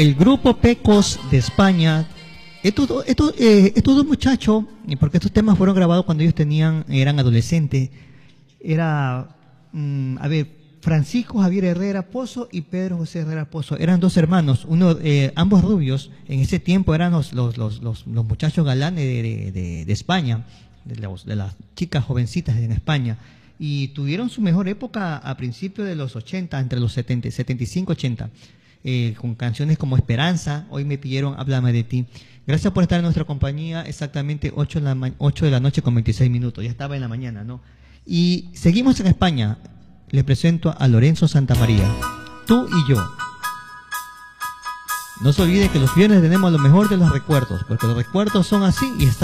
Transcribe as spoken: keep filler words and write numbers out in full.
el grupo Pecos de España. Estos, estos, eh, estos dos muchachos, porque estos temas fueron grabados cuando ellos tenían, eran adolescentes, era, mmm, a ver, Francisco Javier Herrera Pozo y Pedro José Herrera Pozo, eran dos hermanos, uno, eh, ambos rubios, en ese tiempo eran los, los, los, los, los muchachos galanes de, de, de, de España, de, los, de las chicas jovencitas en España, y tuvieron su mejor época a principios de los ochenta, entre los setenta, setenta y cinco, ochenta, eh, con canciones como Esperanza, Hoy me pidieron Háblame de ti. Gracias por estar en nuestra compañía, exactamente ocho de la, ocho de la noche con veintiséis minutos, ya estaba en la mañana, ¿no? Y seguimos en España. Les presento a Lorenzo Santamaría, Tú y yo. No se olvide que los viernes tenemos lo mejor de los recuerdos, porque los recuerdos son así y están